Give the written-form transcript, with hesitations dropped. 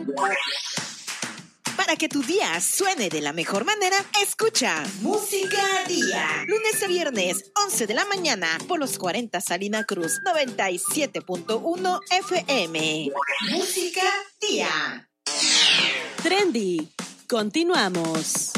Para que tu día suene de la mejor manera, escucha Música Día. Lunes a viernes, 11 de la mañana, por los 40 Salina Cruz, 97.1 FM. Música Día. Trendy. Continuamos.